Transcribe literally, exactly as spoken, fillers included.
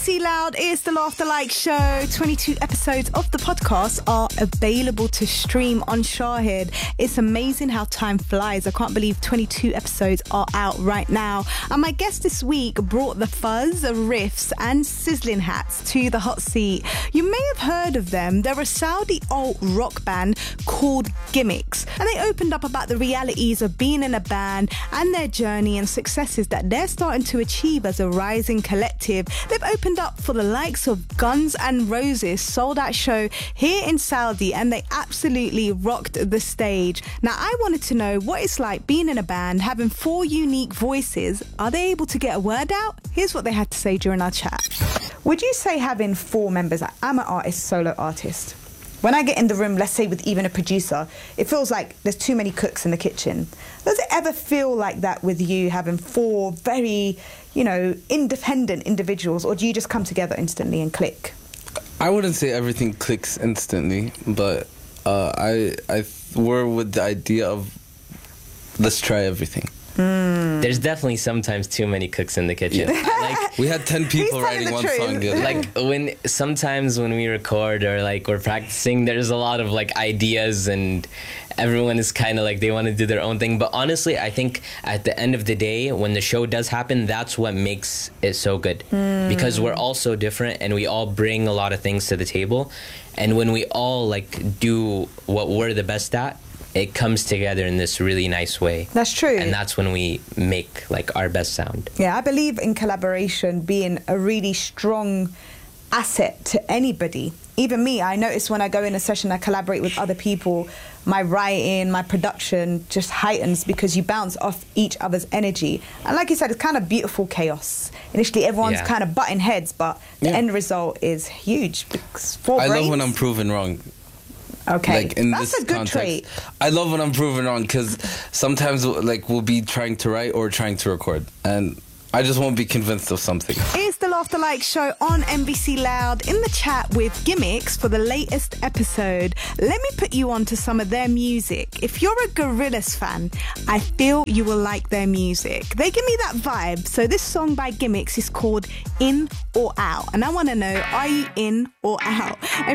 C Loud is the Laughter Like Show. twenty-two episodes of the podcast are available to stream on Shahid. It's amazing how time flies. I can't believe twenty-two episodes are out right now. And my guest this week brought the fuzz, riffs and sizzling hats to the hot seat. You may have heard of them. They're a Saudi alt rock band called Gimmicks. And they opened up about the realities of being in a band and their journey and successes that they're starting to achieve as a rising collective. They've opened up for the likes of Guns N' Roses sold out show here in Saudi, and they absolutely rocked the stage. Now, I wanted to know what it's like being in a band, having four unique voices. Are they able to get a word out? Here's what they had to say during our chat. Would you say having four members, like, I'm an artist, solo artist. When I get in the room, let's say with even a producer, it feels like there's too many cooks in the kitchen. Does it ever feel like that with you, having four very, you know, independent individuals, or do you just come together instantly and click? I wouldn't say everything clicks instantly, but uh, I, I we're with the idea of let's try everything. Mm. There's definitely sometimes too many cooks in the kitchen. Yeah. Like, we had ten people writing one truth. song together. like when sometimes when we record or like we're practicing, there's a lot of like ideas and everyone is kind of like they want to do their own thing. But honestly, I think at the end of the day, when the show does happen, that's what makes it so good. Mm. Because we're all so different and we all bring a lot of things to the table. And when we all like do what we're the best at, it comes together in this really nice way. That's true. And that's when we make like our best sound. Yeah, I believe in collaboration being a really strong asset to anybody. Even me, I notice when I go in a session, I collaborate with other people, my writing, my production just heightens because you bounce off each other's energy. And like you said, it's kind of beautiful chaos. Initially, everyone's Yeah. kind of butting heads, but the Yeah. end result is huge. Because four I brains, love when I'm proven wrong. Okay, Like in that's this a good context, trait. I love when I'm proven wrong because sometimes like we'll be trying to write or trying to record, and I just won't be convinced of something. It's the Laughter Like Show on N B C Loud in the chat with Gimmicks for the latest episode. Let me put you on to some of their music. If you're a Gorillaz fan, I feel you will like their music. They give me that vibe. So this song by Gimmicks is called In or Out. And I want to know, are you in or out?